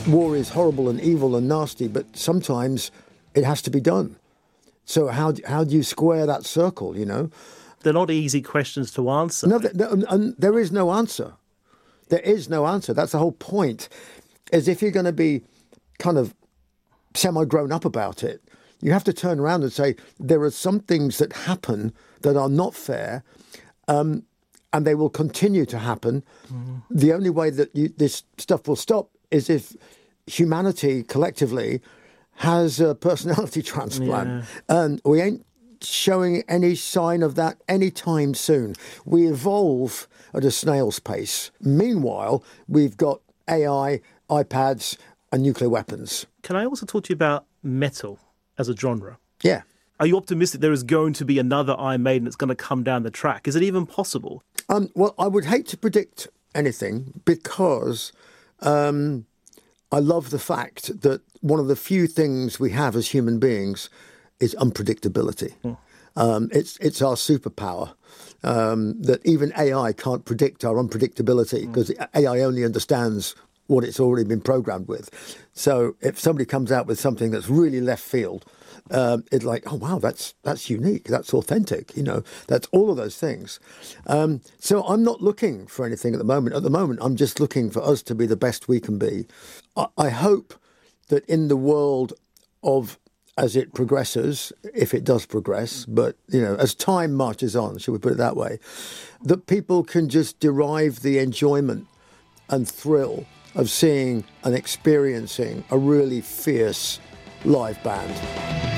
war is horrible and evil and nasty, but sometimes it has to be done. So how do you square that circle, you know? They're not easy questions to answer. No, and there is no answer. There is no answer. That's the whole point, is if you're going to be kind of semi-grown up about it, you have to turn around and say, there are some things that happen that are not fair, and they will continue to happen. Mm. The only way that this stuff will stop is if humanity collectively has a personality transplant. Yeah. And we ain't showing any sign of that anytime soon. We evolve at a snail's pace. Meanwhile, we've got AI, iPads, and nuclear weapons. Can I also talk to you about metal as a genre? Yeah. Are you optimistic there is going to be another Iron Maiden that's going to come down the track? Is it even possible? Well, I would hate to predict anything because I love the fact that one of the few things we have as human beings is unpredictability. It's our superpower, that even AI can't predict our unpredictability because AI only understands what it's already been programmed with. So if somebody comes out with something that's really left field, it's like, oh, wow, that's unique, that's authentic, you know, that's all of those things. So I'm not looking for anything at the moment. At the moment, I'm just looking for us to be the best we can be. I hope that in the world of, as it progresses, if it does progress, but, you know, as time marches on, shall we put it that way, that people can just derive the enjoyment and thrill of seeing and experiencing a really fierce live band.